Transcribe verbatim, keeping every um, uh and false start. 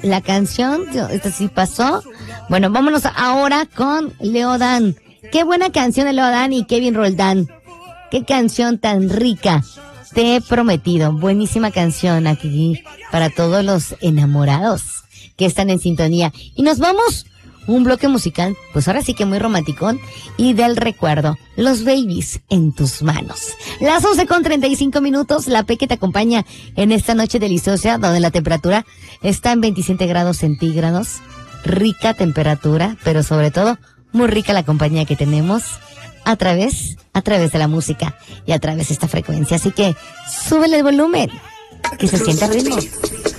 la canción, esta sí pasó. Bueno, vámonos ahora con Leodán. Qué buena canción de Leodán y Kevin Roldán. Qué canción tan rica. Te he prometido. Buenísima canción aquí para todos los enamorados que están en sintonía. Y nos vamos, un bloque musical, pues ahora sí que muy romanticón y del recuerdo. Los Babies en tus manos. Las once con treinta y cinco minutos, la P que te acompaña en esta noche deliciosa, donde la temperatura está en veintisiete grados centígrados. Rica temperatura, pero sobre todo, muy rica la compañía que tenemos a través, a través de la música y a través de esta frecuencia. Así que, súbele el volumen, que se sienta el ritmo.